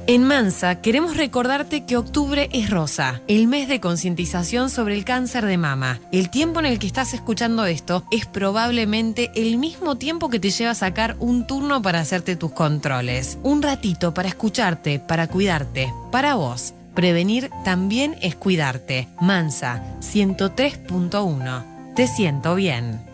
En Mansa queremos recordarte que octubre es rosa, el mes de concientización sobre el cáncer de mama. El tiempo en el que estás escuchando esto es probablemente el mismo tiempo que te lleva a sacar un turno para hacerte tus controles. Un ratito para escucharte, para cuidarte, para vos. Prevenir también es cuidarte. Mansa 103.1. Te siento bien.